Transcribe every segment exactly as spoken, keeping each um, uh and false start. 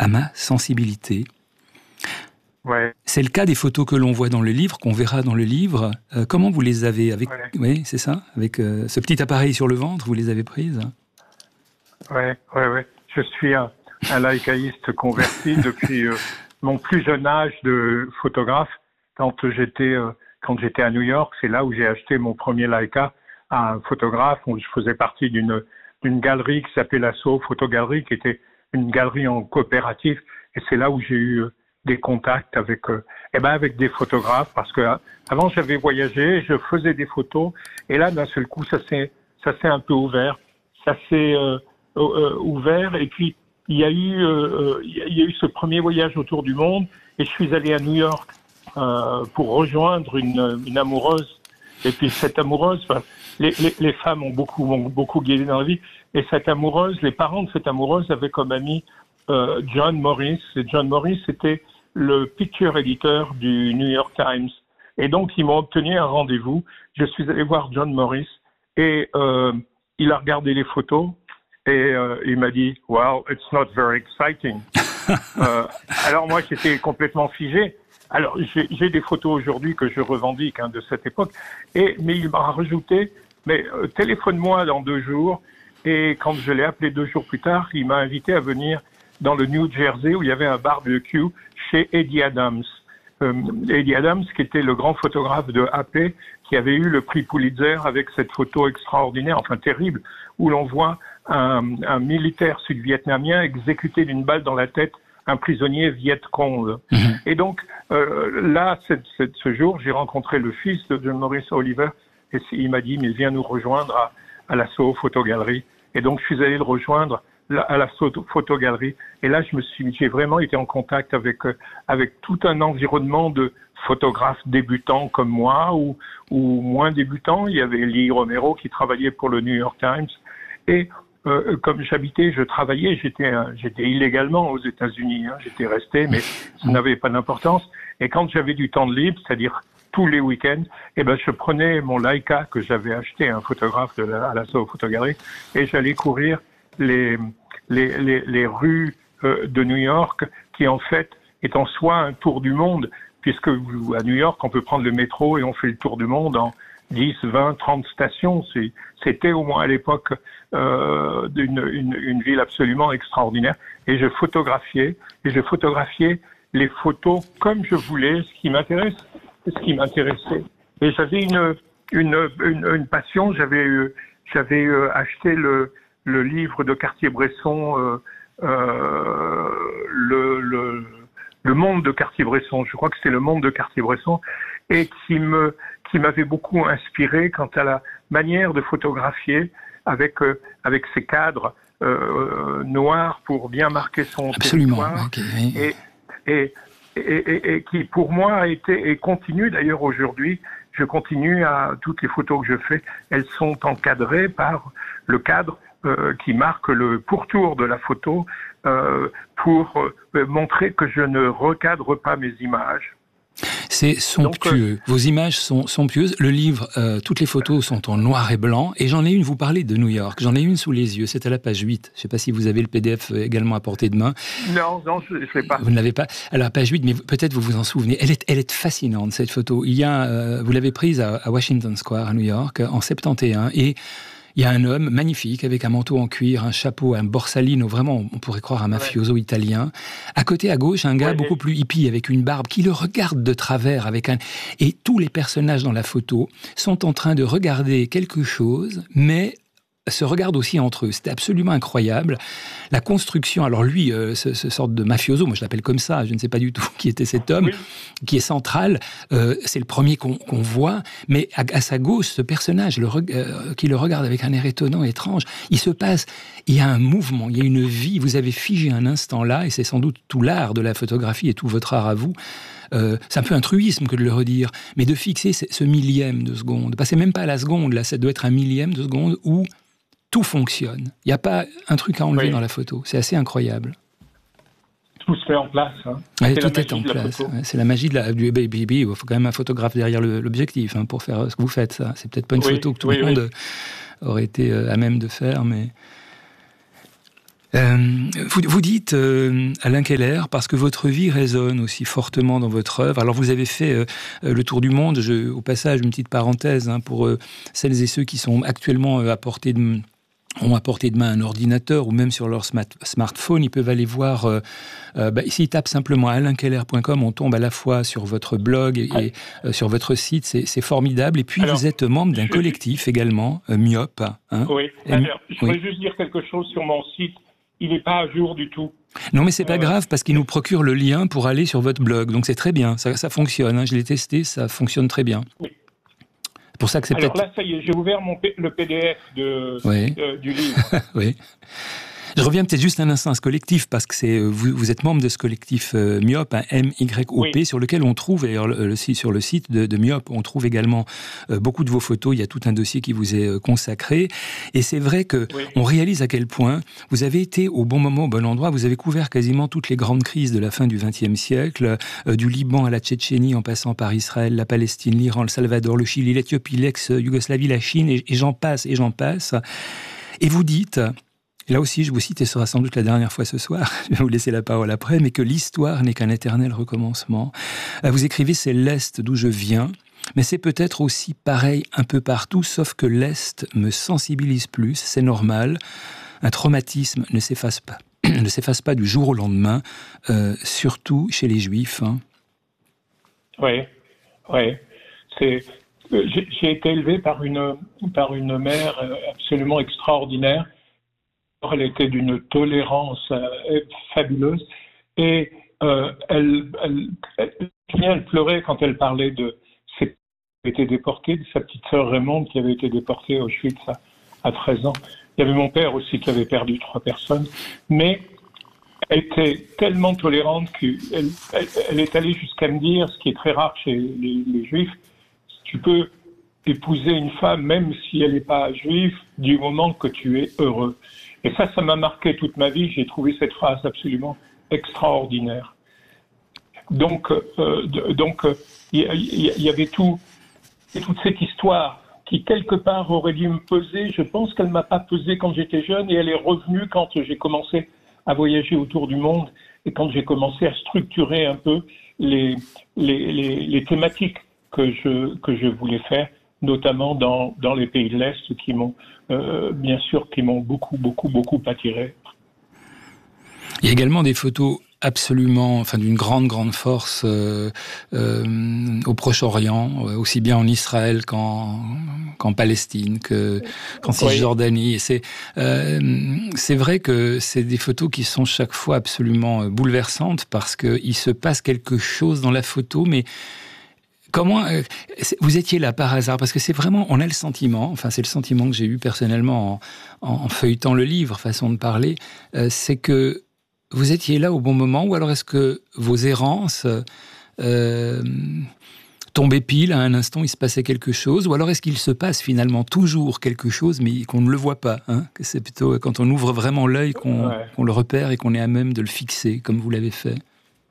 ma sensibilité. Ouais. C'est le cas des photos que l'on voit dans le livre, qu'on verra dans le livre. Euh, comment vous les avez avec, ouais. Oui, c'est ça, avec euh, ce petit appareil sur le ventre, vous les avez prises? Ouais, ouais, ouais. Je suis un, un laïcaïste converti depuis euh, mon plus jeune âge de photographe. Quand j'étais euh, quand j'étais à New York, c'est là où j'ai acheté mon premier Leica à un photographe. Où je faisais partie d'une d'une galerie qui s'appelait la Soho Photogalerie, qui était une galerie en coopérative. Et c'est là où j'ai eu euh, des contacts avec euh, eh ben avec des photographes, parce que euh, avant j'avais voyagé, je faisais des photos, et là d'un seul coup ça s'est ça s'est un peu ouvert, ça s'est euh, euh, ouvert, et puis il y a eu euh, il y a eu ce premier voyage autour du monde, et je suis allé à New York euh, pour rejoindre une, une amoureuse, et puis cette amoureuse, enfin, les, les, les femmes ont beaucoup ont beaucoup guidé dans la vie, et cette amoureuse, les parents de cette amoureuse avaient comme ami Euh, John Morris, et John Morris était le picture éditeur du New York Times. Et donc, ils m'ont obtenu un rendez-vous. Je suis allé voir John Morris et euh, il a regardé les photos et euh, il m'a dit « Wow, it's not very exciting ». euh, alors moi, j'étais complètement figé. Alors, j'ai, j'ai des photos aujourd'hui que je revendique hein, de cette époque. Et, mais il m'a rajouté « Mais euh, téléphone-moi dans deux jours ». Et quand je l'ai appelé deux jours plus tard, il m'a invité à venir dans le New Jersey, où il y avait un barbecue chez Eddie Adams. Euh, Eddie Adams, qui était le grand photographe de A P, qui avait eu le prix Pulitzer avec cette photo extraordinaire, enfin terrible, où l'on voit un, un militaire sud-vietnamien exécuté d'une balle dans la tête un prisonnier Viet Cong. Mmh. Et donc, euh, là, cette, cette, ce jour, j'ai rencontré le fils de John Morris Oliver, et il m'a dit, mais viens nous rejoindre à, à la Soho Photogalerie. Et donc, je suis allé le rejoindre à la photogalerie. Et là, je me suis, j'ai vraiment été en contact avec avec tout un environnement de photographes débutants comme moi ou ou moins débutants. Il y avait Lee Romero qui travaillait pour le New York Times. Et euh, comme j'habitais, je travaillais, j'étais j'étais illégalement aux États-Unis. Hein, j'étais resté, mais ça n'avait pas d'importance. Et quand j'avais du temps de libre, c'est-à-dire tous les week-ends, eh ben je prenais mon Leica que j'avais acheté à un photographe de la, à la Soho Photogalerie et j'allais courir les les, les, les rues euh, de New York, qui en fait est en soi un tour du monde, puisque à New York, on peut prendre le métro et on fait le tour du monde en dix, vingt, trente stations. C'est, c'était au moins à l'époque euh, une, une, une ville absolument extraordinaire. Et je photographiais, et je photographiais les photos comme je voulais, ce qui m'intéresse, ce qui m'intéressait. Et j'avais une, une, une, une passion, j'avais, euh, j'avais euh, acheté le le livre de Cartier-Bresson, euh, euh, le, le, le monde de Cartier-Bresson, je crois que c'est le monde de Cartier-Bresson, et qui me, qui m'avait beaucoup inspiré quant à la manière de photographier avec, euh, avec ces cadres euh, noirs pour bien marquer son Absolument, territoire. Okay. Et, et, et, et, et qui pour moi a été, et continue d'ailleurs aujourd'hui, je continue à, toutes les photos que je fais, elles sont encadrées par le cadre Euh, qui marque le pourtour de la photo euh, pour euh, montrer que je ne recadre pas mes images. C'est somptueux. Donc, euh, Vos images sont somptueuses. Le livre, euh, toutes les photos sont en noir et blanc. Et j'en ai une, vous parlez de New York, j'en ai une sous les yeux, c'est à la page huit. Je ne sais pas si vous avez le P D F également à portée de main. Non, non, je ne l'ai pas. Vous ne l'avez pas. Alors, à page huit, mais peut-être vous vous en souvenez. Elle est, elle est fascinante, cette photo. Il y a, euh, vous l'avez prise à, à Washington Square, à New York, en soixante et un. Et il y a un homme magnifique avec un manteau en cuir, un chapeau, un borsalino, vraiment, on pourrait croire un mafioso ouais. italien. À côté, à gauche, un gars ouais, beaucoup plus hippie avec une barbe qui le regarde de travers avec un... Et tous les personnages dans la photo sont en train de regarder quelque chose, mais se regardent aussi entre eux. C'était absolument incroyable. La construction, alors lui, euh, ce, ce sorte de mafioso, moi je l'appelle comme ça, je ne sais pas du tout qui était cet homme, oui. qui est central, euh, c'est le premier qu'on, qu'on voit, mais à, à sa gauche, ce personnage le, euh, qui le regarde avec un air étonnant, étrange, il se passe, il y a un mouvement, il y a une vie, vous avez figé un instant là, et c'est sans doute tout l'art de la photographie et tout votre art à vous. Euh, c'est un peu un truisme que de le redire, mais de fixer ce millième de seconde, passez même pas à la seconde, là, ça doit être un millième de seconde où tout fonctionne. Il n'y a pas un truc à enlever oui. dans la photo. C'est assez incroyable. Tout se fait en place. Hein. Ouais, tout est en place. Ouais, c'est la magie de la, du baby. Il faut quand même un photographe derrière le, l'objectif hein, pour faire ce que vous faites. Ça. C'est peut-être pas une oui, photo que tout oui, le monde oui. aurait été à même de faire, mais... Euh, vous, vous dites, euh, Alain Keller, parce que votre vie résonne aussi fortement dans votre œuvre. Alors vous avez fait euh, le tour du monde. Je, au passage, une petite parenthèse hein, pour euh, celles et ceux qui sont actuellement euh, à portée de, ont à portée de main un ordinateur ou même sur leur smart, smartphone, ils peuvent aller voir. Euh, euh, bah, s'ils tapent simplement alain keller point com, on tombe à la fois sur votre blog et, et euh, sur votre site. C'est, c'est formidable. Et puis alors, vous êtes membre d'un je... collectif également, euh, Myope. Hein, oui. Alors, je voudrais oui. juste dire quelque chose sur mon site. Il n'est pas à jour du tout. Non, mais c'est pas euh, grave parce qu'il nous procure le lien pour aller sur votre blog. Donc c'est très bien, ça, ça fonctionne. Hein. Je l'ai testé, ça fonctionne très bien. Oui. C'est pour ça que c'est Alors peut-être... là, ça y est, j'ai ouvert mon P- le P D F de, oui. euh, du livre. Oui. Je reviens peut-être juste un instant à ce collectif, parce que c'est, vous, vous êtes membre de ce collectif euh, Myope, un M Y O P, oui. sur lequel on trouve, d'ailleurs le, le, sur le site de, de Myope, on trouve également euh, beaucoup de vos photos, il y a tout un dossier qui vous est euh, consacré, et c'est vrai que oui. on réalise à quel point vous avez été au bon moment, au bon endroit, vous avez couvert quasiment toutes les grandes crises de la fin du vingtième siècle, euh, du Liban à la Tchétchénie, en passant par Israël, la Palestine, l'Iran, le Salvador, le Chili, l'Éthiopie, l'ex-Yougoslavie, la Chine, et, et j'en passe, et j'en passe. Et vous dites... Là aussi, je vous cite, et ce sera sans doute la dernière fois ce soir, je vais vous laisser la parole après, mais que l'histoire n'est qu'un éternel recommencement. Vous écrivez, c'est l'Est d'où je viens, mais c'est peut-être aussi pareil un peu partout, sauf que l'Est me sensibilise plus, c'est normal. Un traumatisme ne s'efface pas, ne s'efface pas du jour au lendemain, euh, surtout chez les Juifs. Hein. Oui, oui. C'est... J'ai, j'ai été élevé par une, par une mère absolument extraordinaire. Elle était d'une tolérance euh, fabuleuse et euh, elle, elle, elle, elle pleurait quand elle parlait de ses qui avaient été déportés, de sa petite sœur Raymonde qui avait été déportée à Auschwitz à, à treize ans. Il y avait mon père aussi qui avait perdu trois personnes, mais elle était tellement tolérante qu'elle elle, elle est allée jusqu'à me dire, ce qui est très rare chez les, les Juifs, tu peux épouser une femme même si elle n'est pas juive du moment que tu es heureux. Et ça, ça m'a marqué toute ma vie. J'ai trouvé cette phrase absolument extraordinaire. Donc, euh, donc, il euh, y, y, y avait tout, toute cette histoire qui quelque part aurait dû me peser. Je pense qu'elle m'a pas pesé quand j'étais jeune et elle est revenue quand j'ai commencé à voyager autour du monde et quand j'ai commencé à structurer un peu les les, les, les thématiques que je que je voulais faire, notamment dans, dans les pays de l'Est qui m'ont, euh, bien sûr, qui m'ont beaucoup, beaucoup, beaucoup attiré. Il y a également des photos absolument, enfin d'une grande, grande force euh, euh, au Proche-Orient, aussi bien en Israël qu'en, qu'en Palestine, que, qu'en Cisjordanie. Et c'est, euh, c'est vrai que c'est des photos qui sont chaque fois absolument bouleversantes parce qu'il se passe quelque chose dans la photo, mais comment euh, vous étiez là par hasard? Parce que c'est vraiment, on a le sentiment, enfin c'est le sentiment que j'ai eu personnellement en, en, en feuilletant le livre, façon de parler, euh, c'est que vous étiez là au bon moment, ou alors est-ce que vos errances euh, tombaient pile à un instant, il se passait quelque chose, ou alors est-ce qu'il se passe finalement toujours quelque chose, mais qu'on ne le voit pas, hein, que c'est plutôt quand on ouvre vraiment l'œil qu'on, ouais. qu'on le repère et qu'on est à même de le fixer, comme vous l'avez fait?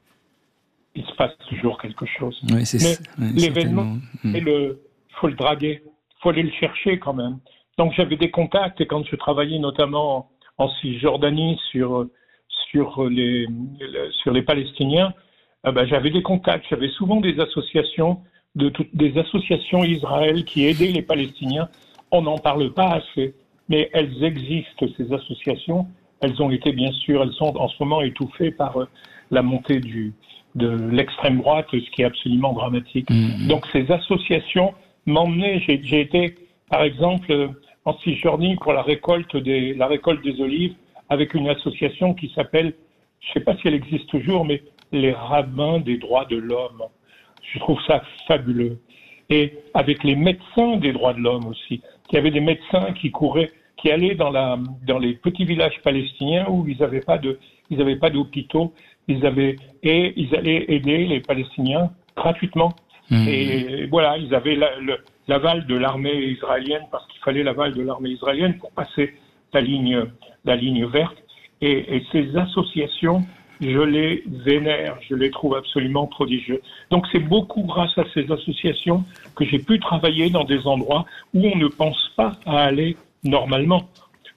Il se passe toujours quelque chose. Oui, c'est mais ça, oui, l'événement, il le, faut le draguer, il faut aller le chercher quand même. Donc j'avais des contacts, et quand je travaillais notamment en, en Cisjordanie sur... sur les, sur les Palestiniens, euh, ben, j'avais des contacts, j'avais souvent des associations, de toutes, des associations Israël qui aidaient les Palestiniens. On n'en parle pas assez, mais elles existent, ces associations. Elles ont été, bien sûr, elles sont en ce moment étouffées par euh, la montée du, de l'extrême droite, ce qui est absolument dramatique. Mmh. Donc ces associations m'emmenaient, j'ai, j'ai été, par exemple, en Cisjordanie pour la récolte des, la récolte des olives, avec une association qui s'appelle, je ne sais pas si elle existe toujours, mais les rabbins des droits de l'homme. Je trouve ça fabuleux. Et avec les médecins des droits de l'homme aussi. Il y avait des médecins qui couraient, qui allaient dans, la, dans les petits villages palestiniens où ils n'avaient pas de, ils n'avaient pas d'hôpitaux. Ils avaient, et ils allaient aider les Palestiniens gratuitement. Mmh. Et voilà, ils avaient la, le, l'aval de l'armée israélienne parce qu'il fallait l'aval de l'armée israélienne pour passer la ligne, la ligne verte. Et, et ces associations, je les vénère, je les trouve absolument prodigieux. Donc c'est beaucoup grâce à ces associations que j'ai pu travailler dans des endroits où on ne pense pas à aller normalement.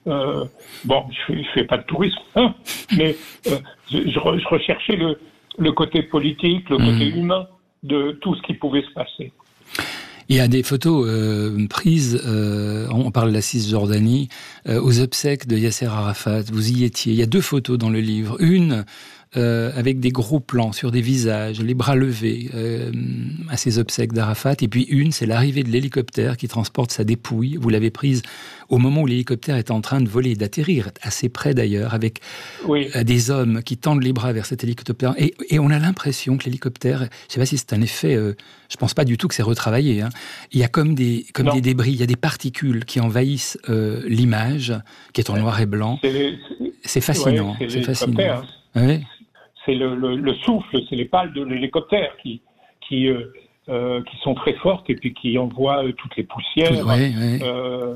Euh, bon, je ne fais pas de tourisme, hein, mais euh, je, je, je recherchais le, le côté politique, le côté mmh. humain de tout ce qui pouvait se passer. Il y a des photos euh, prises, euh, on parle de la Cisjordanie, euh, aux obsèques de Yasser Arafat. Vous y étiez. Il y a deux photos dans le livre. Une euh, avec des gros plans sur des visages, les bras levés euh, à ces obsèques d'Arafat. Et puis une, c'est l'arrivée de l'hélicoptère qui transporte sa dépouille. Vous l'avez prise au moment où l'hélicoptère est en train de voler et d'atterrir, assez près d'ailleurs, avec oui. euh, des hommes qui tendent les bras vers cet hélicoptère. Et, et on a l'impression que l'hélicoptère, je ne sais pas si c'est un effet, euh, je ne pense pas du tout que c'est retravaillé, hein. Il y a comme des, comme des débris, il y a des particules qui envahissent euh, l'image, qui est en noir et blanc. C'est, les, c'est, c'est fascinant. Ouais, c'est c'est fascinant. Ouais. C'est le, le, le souffle, c'est les pales de l'hélicoptère qui, qui, euh, euh, qui sont très fortes et puis qui envoient euh, toutes les poussières. Tout, ouais, ouais. Euh,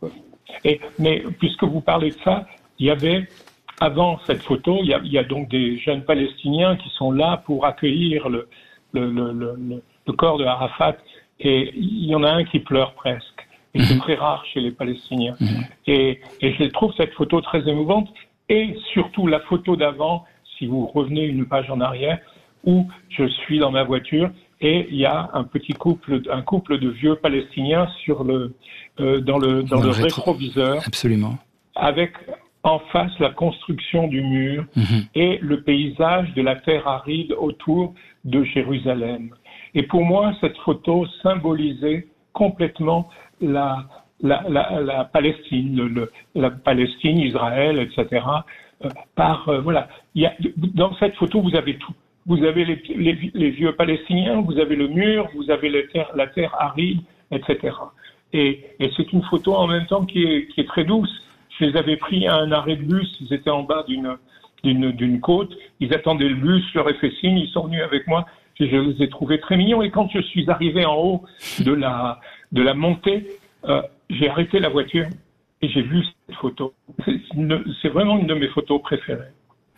et, mais puisque vous parlez de ça, il y avait, avant cette photo, il y a, il y a donc des jeunes Palestiniens qui sont là pour accueillir le, le, le, le, le corps de Arafat. Et il y en a un qui pleure presque. Et c'est très rare chez les Palestiniens. Mm-hmm. Et, et je trouve cette photo très émouvante. Et surtout la photo d'avant, si vous revenez une page en arrière, où je suis dans ma voiture et il y a un petit couple, un couple de vieux Palestiniens sur le, euh, dans le, dans, dans le, le rétro... rétroviseur. Absolument. Avec en face la construction du mur mm-hmm. et le paysage de la terre aride autour de Jérusalem. Et pour moi, cette photo symbolisait complètement la, la, la, la Palestine, le, le, la Palestine, Israël, et cetera. Euh, par euh, voilà, il y a, dans cette photo, vous avez tout. Vous avez les, les, les vieux Palestiniens, vous avez le mur, vous avez les terres, la terre aride, et cetera. Et, et c'est une photo en même temps qui est, qui est très douce. Je les avais pris à un arrêt de bus. Ils étaient en bas d'une, d'une, d'une côte. Ils attendaient le bus. Je leur ai fait signe. Ils sont venus avec moi. Je les ai trouvés très mignons. Et quand je suis arrivé en haut de la, de la montée, euh, j'ai arrêté la voiture et j'ai vu cette photo. C'est, une, c'est vraiment une de mes photos préférées.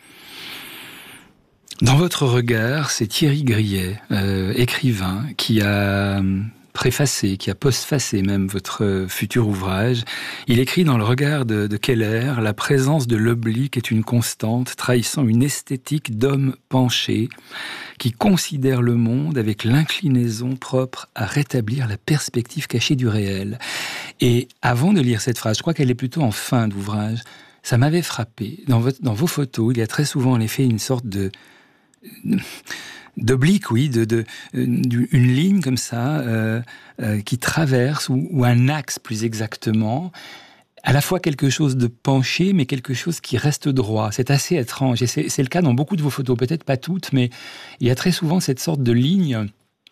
Dans votre regard, c'est Thierry Grillet, euh, écrivain, qui a préfacé, qui a postfacé même votre futur ouvrage. Il écrit dans le regard de, de Keller, la présence de l'oblique est une constante, trahissant une esthétique d'homme penché, qui considère le monde avec l'inclinaison propre à rétablir la perspective cachée du réel. Et avant de lire cette phrase, je crois qu'elle est plutôt en fin d'ouvrage, ça m'avait frappé. Dans, votre, dans vos photos, il y a très souvent en effet une sorte de d'oblique, oui, de, de, de, une ligne comme ça, euh, euh, qui traverse, ou, ou un axe plus exactement, à la fois quelque chose de penché, mais quelque chose qui reste droit. C'est assez étrange, et c'est, c'est le cas dans beaucoup de vos photos, peut-être pas toutes, mais il y a très souvent cette sorte de ligne.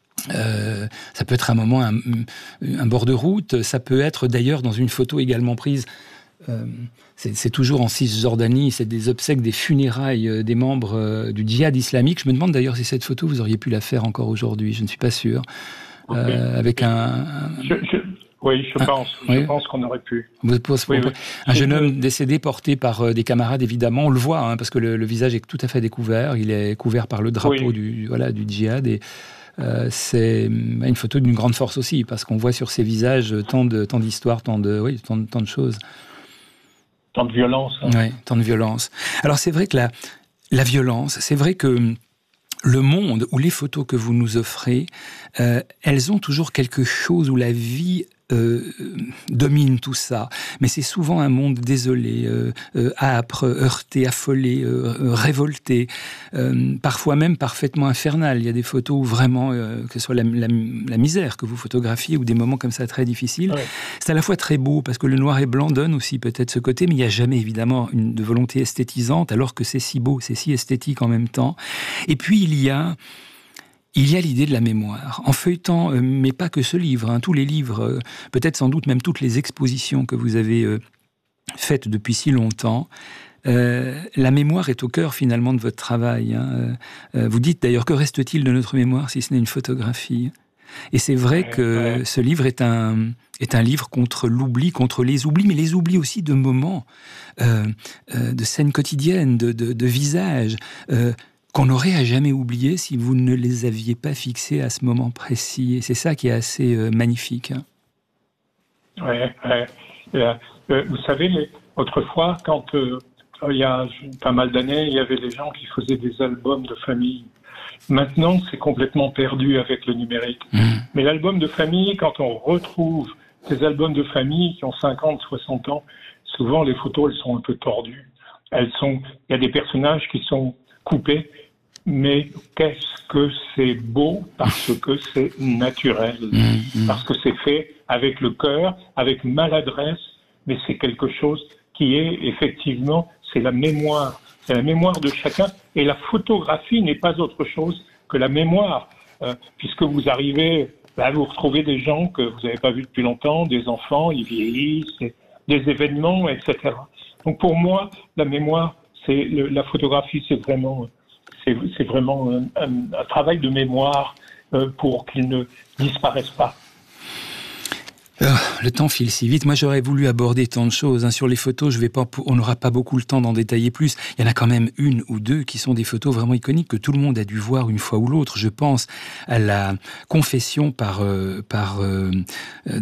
Euh, ça peut être un moment, un, un bord de route, ça peut être d'ailleurs dans une photo également prise. Euh, c'est, c'est toujours en Cisjordanie, c'est des obsèques, des funérailles euh, des membres euh, du djihad islamique. Je me demande d'ailleurs si cette photo, vous auriez pu la faire encore aujourd'hui, je ne suis pas sûr. Okay. Euh, avec un... un je, je, oui, je, un, pense, oui. je pense qu'on aurait pu. Vous, pour, oui, pour, oui. Un jeune homme décédé porté par euh, des camarades, évidemment, on le voit, hein, parce que le, le visage est tout à fait découvert, il est couvert par le drapeau oui. du, voilà, du djihad, et euh, c'est une photo d'une grande force aussi, parce qu'on voit sur ces visages tant, de, tant d'histoires, tant de, oui, tant, tant de choses. Tant de violence. Hein. Oui, tant de violence. Alors c'est vrai que la, la violence, c'est vrai que le monde ou les photos que vous nous offrez, euh, elles ont toujours quelque chose où la vie euh, domine tout ça. Mais c'est souvent un monde désolé, euh, euh, âpre, heurté, affolé, euh, révolté, euh, parfois même parfaitement infernal. Il y a des photos où vraiment, euh, que ce soit la, la, la misère que vous photographiez ou des moments comme ça très difficiles, ouais. C'est à la fois très beau parce que le noir et blanc donne aussi peut-être ce côté, mais il n'y a jamais évidemment une de volonté esthétisante alors que c'est si beau, c'est si esthétique en même temps. Et puis il y a Il y a l'idée de la mémoire. En feuilletant, euh, mais pas que ce livre, hein, tous les livres, euh, peut-être sans doute même toutes les expositions que vous avez euh, faites depuis si longtemps, euh, la mémoire est au cœur finalement de votre travail. Hein. Euh, vous dites d'ailleurs, que reste-t-il de notre mémoire si ce n'est une photographie ? Et c'est vrai ouais, que ouais. ce livre est un, est un livre contre l'oubli, contre les oublis, mais les oublis aussi de moments, euh, euh, de scènes quotidiennes, de, de, de visages, euh, qu'on n'aurait à jamais oublié si vous ne les aviez pas fixés à ce moment précis. Et c'est ça qui est assez euh, magnifique. Hein. Oui, ouais. euh, euh, vous savez, les, Autrefois, quand euh, il y a pas mal d'années, il y avait des gens qui faisaient des albums de famille. Maintenant, c'est complètement perdu avec le numérique. Mmh. Mais l'album de famille, quand on retrouve ces albums de famille qui ont cinquante, soixante ans, souvent les photos, elles sont un peu tordues. Elles sont, il y a des personnages qui sont coupés, mais qu'est-ce que c'est beau parce que c'est naturel, mmh. parce que c'est fait avec le cœur, avec maladresse, mais c'est quelque chose qui est effectivement, c'est la mémoire. C'est la mémoire de chacun. Et la photographie n'est pas autre chose que la mémoire. Euh, puisque vous arrivez à vous retrouver des gens que vous n'avez pas vus depuis longtemps, des enfants, ils vieillissent, des événements, et cetera. Donc pour moi, la mémoire, c'est le, la photographie, c'est vraiment, c'est, c'est vraiment un, un, un travail de mémoire euh, pour qu'il ne disparaisse pas. Oh, le temps file si vite. Moi, j'aurais voulu aborder tant de choses. Hein. Sur les photos, je vais pas, on n'aura pas beaucoup le temps d'en détailler plus. Il y en a quand même une ou deux qui sont des photos vraiment iconiques que tout le monde a dû voir une fois ou l'autre. Je pense à la confession par euh, par euh, euh,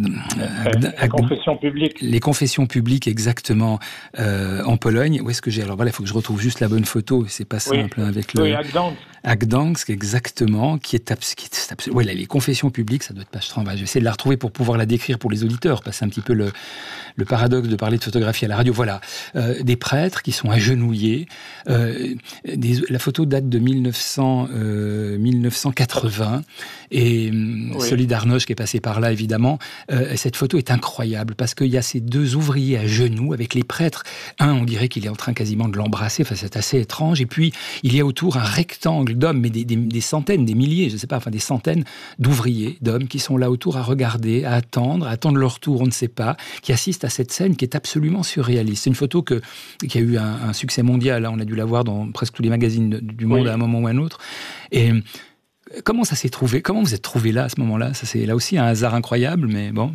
la confession publique. Les confessions publiques, exactement, euh, en Pologne. Où est-ce que j'ai ? Alors voilà, il faut que je retrouve juste la bonne photo. C'est pas simple oui. hein, avec le. Oui, à Gdansk. À Gdansk, exactement, qui est, abs... qui est abs... ouais, là, les confessions publiques, ça doit être page trente. Je vais essayer de la retrouver pour pouvoir la décrire pour les auditeurs, parce que c'est un petit peu le, le paradoxe de parler de photographie à la radio. Voilà, euh, des prêtres qui sont agenouillés. Euh, des... La photo date de mille neuf cents, euh, mille neuf cent quatre-vingts, et oui. Solidarność qui est passé par là, évidemment. Euh, cette photo est incroyable, parce qu'il y a ces deux ouvriers à genoux avec les prêtres. Un, on dirait qu'il est en train quasiment de l'embrasser, enfin, c'est assez étrange. Et puis, il y a autour un rectangle d'hommes, mais des, des, des centaines, des milliers, je ne sais pas, enfin des centaines d'ouvriers, d'hommes qui sont là autour à regarder, à attendre, à attendre leur tour, on ne sait pas, qui assistent à cette scène qui est absolument surréaliste. C'est une photo que, qui a eu un, un succès mondial, on a dû la voir dans presque tous les magazines du monde oui. à un moment ou à un autre. Et comment ça s'est trouvé ? Comment vous êtes trouvé là, à ce moment-là ? Ça, c'est là aussi un hasard incroyable, mais bon.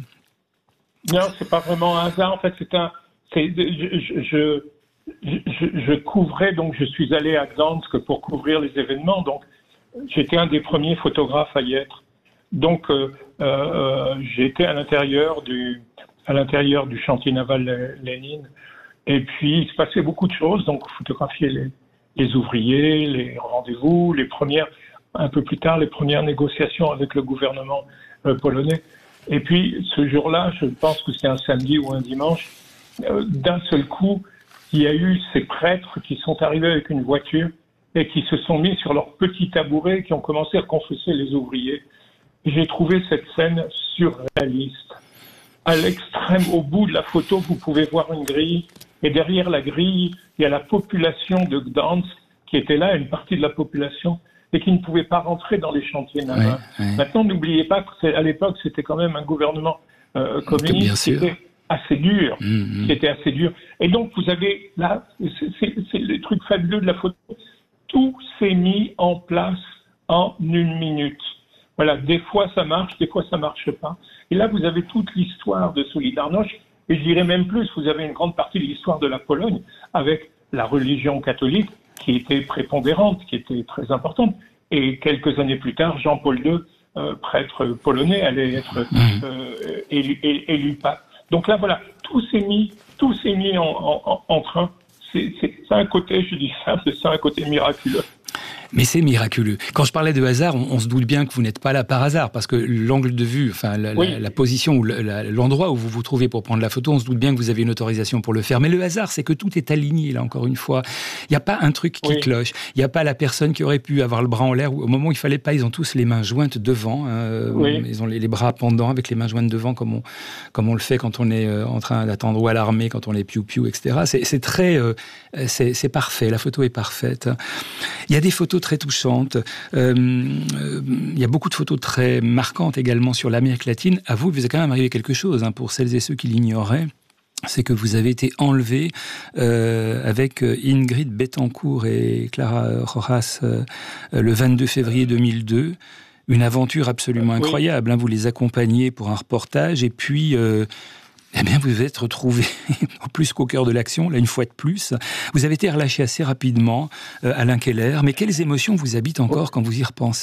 Non, c'est pas vraiment un hasard, en fait, c'est un... C'est, je... je... Je, je couvrais, donc je suis allé à Gdansk pour couvrir les événements, donc j'étais un des premiers photographes à y être. Donc euh, euh, j'étais à l'intérieur du, à l'intérieur du chantier naval Lénine, et puis il se passait beaucoup de choses, donc photographier les, les ouvriers, les rendez-vous, les premières, un peu plus tard, les premières négociations avec le gouvernement euh, polonais. Et puis ce jour-là, je pense que c'était un samedi ou un dimanche, euh, d'un seul coup, il y a eu ces prêtres qui sont arrivés avec une voiture et qui se sont mis sur leur petit tabouret et qui ont commencé à confesser les ouvriers. J'ai trouvé cette scène surréaliste. À l'extrême, au bout de la photo, vous pouvez voir une grille et derrière la grille, il y a la population de Gdansk qui était là, une partie de la population, et qui ne pouvait pas rentrer dans les chantiers navals. Oui, oui. Maintenant, n'oubliez pas qu'à l'époque, c'était quand même un gouvernement euh, communiste qui était assez dur, mmh, qui était assez dur. Et donc, vous avez là, c'est, c'est, c'est le truc fabuleux de la photo, tout s'est mis en place en une minute. Voilà, des fois ça marche, des fois ça marche pas. Et là, vous avez toute l'histoire de Solidarność, et je dirais même plus, vous avez une grande partie de l'histoire de la Pologne, avec la religion catholique qui était prépondérante, qui était très importante. Et quelques années plus tard, Jean-Paul deux, euh, prêtre polonais, allait être euh, élu, élu pape. Donc là, voilà, tout s'est mis, tout s'est mis en, en, en train. C'est, c'est, c'est un côté, je dis ça, c'est ça un côté miraculeux. Mais c'est miraculeux. Quand je parlais de hasard, on, on se doute bien que vous n'êtes pas là par hasard, parce que l'angle de vue, enfin la, oui. la, la position ou la, l'endroit où vous vous trouvez pour prendre la photo, on se doute bien que vous avez une autorisation pour le faire. Mais le hasard, c'est que tout est aligné, là, encore une fois. Il n'y a pas un truc qui oui. cloche. Il n'y a pas la personne qui aurait pu avoir le bras en l'air. Au moment où il fallait pas, ils ont tous les mains jointes devant. Euh, oui. Ils ont les, les bras pendants avec les mains jointes devant, comme on, comme on le fait quand on est euh, en train d'attendre ou à l'armée, quand on est piou-piou, et cetera. C'est, c'est très, euh, c'est, c'est parfait. La photo est parfaite. Il y a des photos très touchantes. Euh, euh, il y a beaucoup de photos très marquantes également sur l'Amérique latine. À vous, il vous est quand même arrivé quelque chose, hein, pour celles et ceux qui l'ignoraient. C'est que vous avez été enlevé euh, avec Ingrid Betancourt et Clara Rojas euh, le vingt-deux février deux mille deux. Une aventure absolument incroyable. Oui. Hein, vous les accompagnez pour un reportage et puis... Euh, Eh bien, vous vous êtes retrouvé, en plus qu'au cœur de l'action, là, une fois de plus. Vous avez été relâché assez rapidement, euh, Alain Keller. Mais quelles émotions vous habitent encore quand vous y repensez ?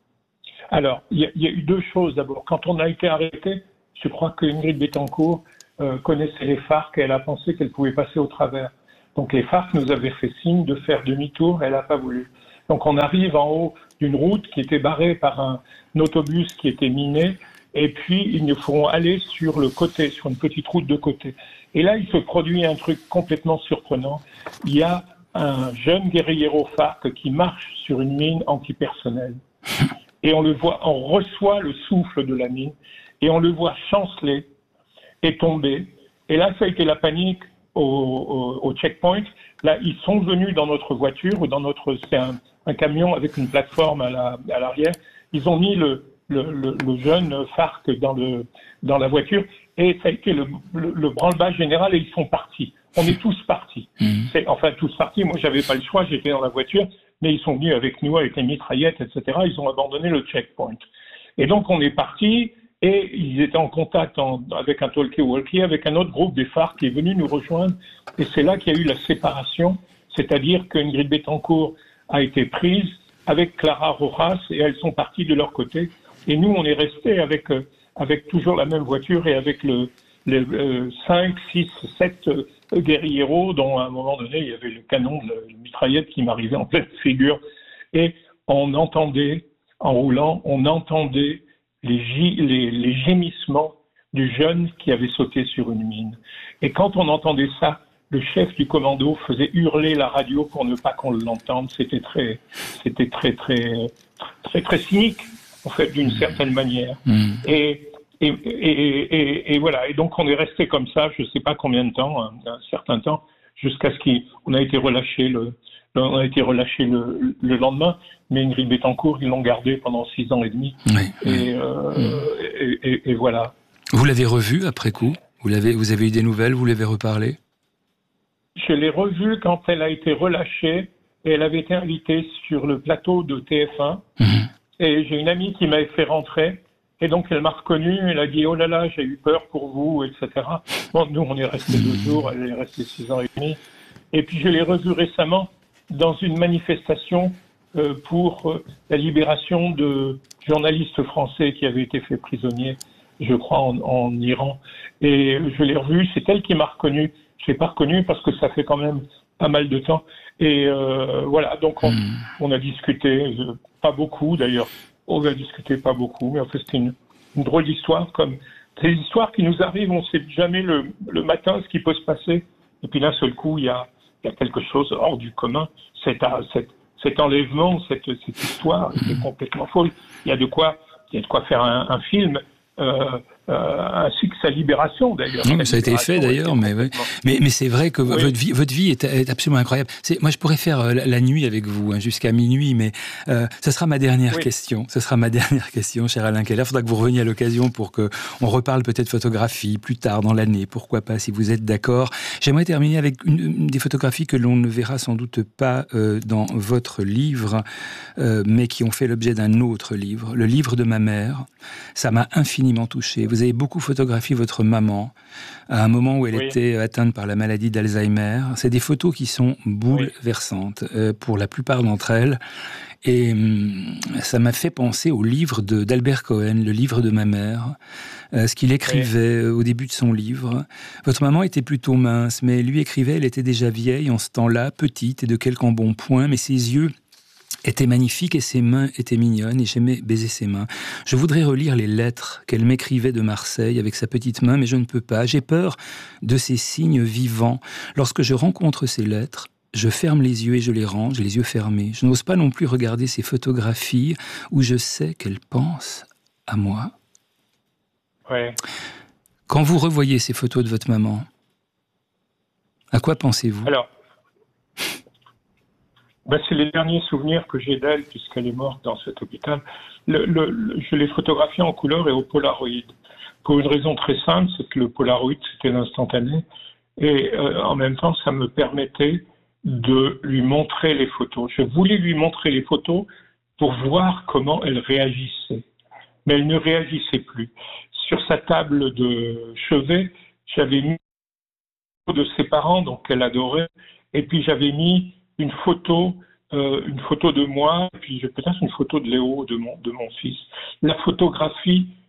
Alors, il y, y a eu deux choses. D'abord, quand on a été arrêté, je crois que Ingrid Betancourt euh, connaissait les FARC et elle a pensé qu'elle pouvait passer au travers. Donc les FARC nous avaient fait signe de faire demi-tour et elle n'a pas voulu. Donc on arrive en haut d'une route qui était barrée par un, un autobus qui était miné et puis ils nous feront aller sur le côté, sur une petite route de côté. Et là, il se produit un truc complètement surprenant. Il y a un jeune guerriero FARC qui marche sur une mine antipersonnelle. Et on le voit, on reçoit le souffle de la mine et on le voit chanceler et tomber. Et là, ça a été la panique au, au, au checkpoint. Là, ils sont venus dans notre voiture ou dans notre, c'est un, un camion avec une plateforme à la, à l'arrière. Ils ont mis le, le, le, le jeune FARC dans le, dans la voiture et ça a été le, le, le branle-bas général et ils sont partis. On est tous partis. Mmh. C'est, enfin, tous partis. Moi, j'avais pas le choix. J'étais dans la voiture. Mais ils sont venus avec nous, avec les mitraillettes, et cetera. Ils ont abandonné le checkpoint. Et donc, on est partis et ils étaient en contact en, avec un talkie-walkie, avec un autre groupe des FARC qui est venu nous rejoindre. Et c'est là qu'il y a eu la séparation, c'est-à-dire qu'Ingrid Betancourt a été prise avec Clara Rojas et elles sont parties de leur côté. Et nous, on est restés avec, euh, avec toujours la même voiture et avec le, les euh, cinq, six, sept euh, guerrieros dont à un moment donné, il y avait le canon de la mitraillette qui m'arrivait en pleine figure. Et on entendait, en roulant, on entendait les, les, les gémissements du jeune qui avait sauté sur une mine. Et quand on entendait ça, le chef du commando faisait hurler la radio pour ne pas qu'on l'entende. C'était très, c'était très, très, très, très cynique, en fait, d'une certaine manière. Mmh. Et Et, et, et, et voilà. Et donc, on est resté comme ça, je ne sais pas combien de temps, un, un certain temps, jusqu'à ce qu'on a été relâché le, on a été relâché le, le lendemain. Mais Ingrid Betancourt, ils l'ont gardé pendant six ans et demi. Oui, et, oui. Euh, mmh. et, et, et voilà. Vous l'avez revue après coup? Vous l'avez, vous avez eu des nouvelles? Vous l'avez reparlé? Je l'ai revue quand elle a été relâchée et elle avait été invitée sur le plateau de T F un. Mmh. Et j'ai une amie qui m'avait fait rentrer. Et donc, elle m'a reconnu, elle a dit « Oh là là, j'ai eu peur pour vous, et cetera » Bon, nous, on est restés deux jours, elle est restée six ans et demi. Et puis, je l'ai revue récemment dans une manifestation euh, pour euh, la libération de journalistes français qui avaient été faits prisonniers, je crois, en, en Iran. Et je l'ai revue, c'est elle qui m'a reconnu. Je ne l'ai pas reconnue parce que ça fait quand même pas mal de temps. Et euh, voilà, donc on, on a discuté, euh, pas beaucoup d'ailleurs. On a discuté pas beaucoup, mais en fait, c'était une, une drôle d'histoire. Comme ces histoires qui nous arrivent, on ne sait jamais le, le matin ce qui peut se passer. Et puis d'un seul coup, il y a, il y a quelque chose hors du commun. Cet, cet, cet enlèvement, cette, cette histoire, c'est complètement folle. Il y a de quoi, il y a de quoi faire un, un film. Euh, euh, ainsi que sa libération d'ailleurs. Non, mais ça a été fait d'ailleurs, mais, ouais. mais mais c'est vrai que oui. votre vie votre vie est, est absolument incroyable. C'est, moi, je pourrais faire la, la nuit avec vous hein, jusqu'à minuit, mais euh, ça sera ma dernière oui. question. Ça sera ma dernière question, cher Alain Keller. Il faudra que vous reveniez à l'occasion pour que on reparle peut-être photographie plus tard dans l'année. Pourquoi pas, si vous êtes d'accord. J'aimerais terminer avec une, une des photographies que l'on ne verra sans doute pas euh, dans votre livre, euh, mais qui ont fait l'objet d'un autre livre, le livre de ma mère. Ça m'a infiniment touché. Vous avez beaucoup photographié votre maman à un moment où elle oui. était atteinte par la maladie d'Alzheimer. C'est des photos qui sont bouleversantes oui. euh, pour la plupart d'entre elles. Et hum, ça m'a fait penser au livre de, d'Albert Cohen, le livre de ma mère, euh, ce qu'il écrivait oui. au début de son livre. Votre maman était plutôt mince, mais lui écrivait, elle était déjà vieille en ce temps-là, petite et de quelques embonpoint, mais ses yeux était magnifique et ses mains étaient mignonnes et j'aimais baiser ses mains. Je voudrais relire les lettres qu'elle m'écrivait de Marseille avec sa petite main, mais je ne peux pas. J'ai peur de ces signes vivants. Lorsque je rencontre ces lettres, je ferme les yeux et je les range, les yeux fermés. Je n'ose pas non plus regarder ces photographies où je sais qu'elle pense à moi. Ouais. Quand vous revoyez ces photos de votre maman, à quoi pensez-vous ? Alors, ben, c'est les derniers souvenirs que j'ai d'elle, puisqu'elle est morte dans cet hôpital. Le, le, le, je l'ai photographiée en couleur et au Polaroid. Pour une raison très simple, c'est que le Polaroid, c'était l'instantané. Et euh, en même temps, ça me permettait de lui montrer les photos. Je voulais lui montrer les photos pour voir comment elle réagissait. Mais elle ne réagissait plus. Sur sa table de chevet, j'avais mis une photo de ses parents, donc qu'elle adorait, et puis j'avais mis une photo, euh, une photo de moi, et puis peut-être une photo de Léo, de mon, de mon fils. La photographie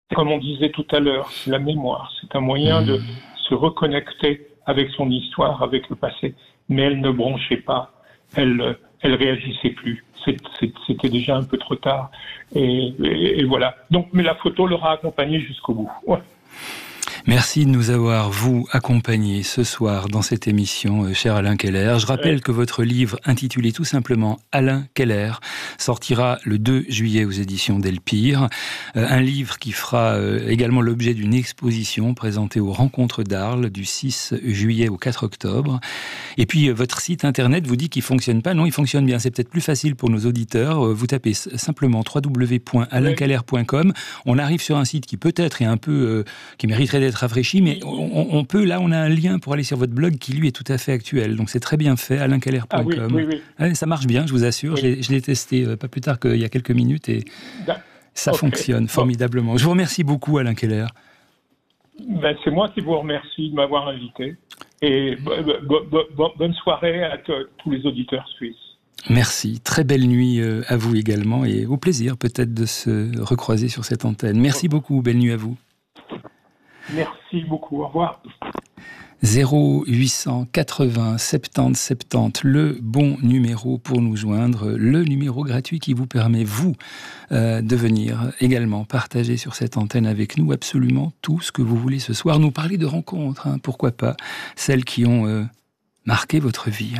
Comme on disait tout à l'heure, c'est la mémoire. C'est un moyen mmh. de se reconnecter avec son histoire, avec le passé. Mais elle ne bronchait pas. Elle, elle réagissait plus. C'était déjà un peu trop tard. Et, et, et voilà. Donc, mais la photo l'aura accompagnée jusqu'au bout. Ouais. Merci de nous avoir, vous, accompagnés ce soir dans cette émission, euh, cher Alain Keller. Je rappelle ouais. que votre livre, intitulé tout simplement Alain Keller, sortira le deux juillet aux éditions Delpire. Euh, un livre qui fera euh, également l'objet d'une exposition présentée aux Rencontres d'Arles du six juillet au quatre octobre. Et puis, euh, votre site internet vous dit qu'il ne fonctionne pas. Non, il fonctionne bien. C'est peut-être plus facile pour nos auditeurs. Euh, vous tapez simplement w w w point alain keller point com. On arrive sur un site qui peut-être est un peu, euh, qui mériterait d'être rafraîchi, mais on, on peut, là, on a un lien pour aller sur votre blog qui, lui, est tout à fait actuel. Donc, c'est très bien fait, alain keller point com. Ah, oui, oui, oui. Ouais, ça marche bien, je vous assure. Oui. Je l'ai testé euh, pas plus tard qu'il y a quelques minutes et ça okay. fonctionne formidablement. Je vous remercie beaucoup, Alain Keller. Ben, c'est moi qui vous remercie de m'avoir invité. Et bo- bo- bo- bonne soirée à t- tous les auditeurs suisses. Merci. Très belle nuit à vous également et au plaisir peut-être de se recroiser sur cette antenne. Merci beaucoup. Belle nuit à vous. Merci beaucoup. Au revoir. zéro huit cent quatre-vingts soixante-dix soixante-dix, le bon numéro pour nous joindre, le numéro gratuit qui vous permet, vous, euh, de venir également partager sur cette antenne avec nous absolument tout ce que vous voulez ce soir. Nous parler de rencontres, hein, pourquoi pas, celles qui ont euh, marqué votre vie.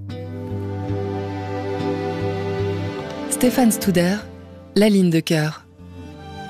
Stéphane Studer, La ligne de cœur.